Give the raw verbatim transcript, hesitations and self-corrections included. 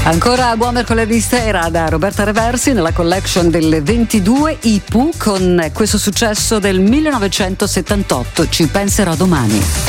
Ancora buon mercoledì sera da Roberta Reversi nella collection delle ventidue I P U con questo successo del millenovecentosettantotto, Ci penserò domani.